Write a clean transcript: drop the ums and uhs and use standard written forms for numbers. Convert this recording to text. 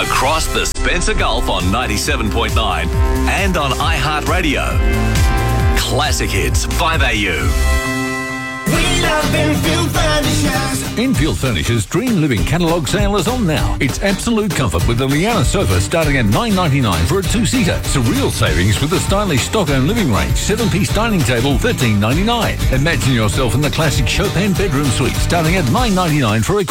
across the Spencer Gulf on 97.9 and on iHeartRadio. Classic Hits 5AU. We love Enfield Furnishers. Enfield Furnishers' Dream Living catalogue sale is on now. It's absolute comfort with the Liana sofa starting at $9.99 for a two-seater. Surreal savings with the stylish Stockholm living range 7-piece dining table $13.99. Imagine yourself in the classic Chopin bedroom suite starting at $9.99 for a